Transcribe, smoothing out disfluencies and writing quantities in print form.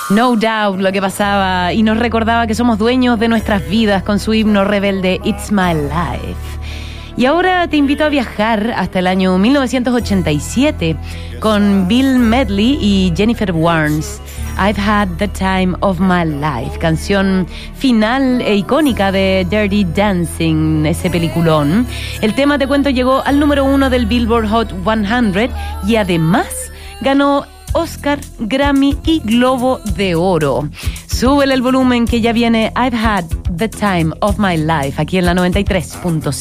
No Doubt, lo que pasaba, y nos recordaba que somos dueños de nuestras vidas con su himno rebelde It's My Life. Y ahora te invito a viajar hasta el año 1987 con Bill Medley y Jennifer Warnes. I've Had the Time of My Life, canción final e icónica de Dirty Dancing, ese peliculón. El tema, te cuento, llegó al número 1 del Billboard Hot 100 y además ganó Oscar, Grammy y Globo de Oro. Súbele el volumen que ya viene I've Had the Time of My Life aquí en la 93.5.